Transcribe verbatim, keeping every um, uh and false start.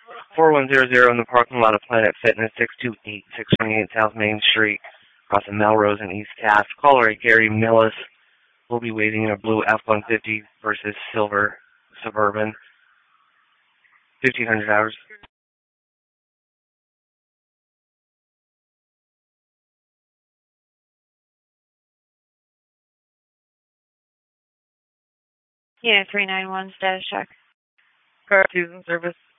four one zero zero in the parking lot of Planet Fitness, six two eight, six twenty-eight South Main Street, across from Melrose and East Taft. Caller Gary Millis will be waiting in a blue F one fifty versus silver Suburban. fifteen hundred hours. Yeah, three nine one status check. Car season service.